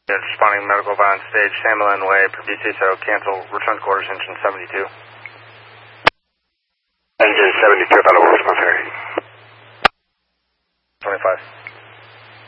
Responding medical violence stage, Samuelin Way, per BCSO, cancel, return to quarters, engine 72. Engine 72,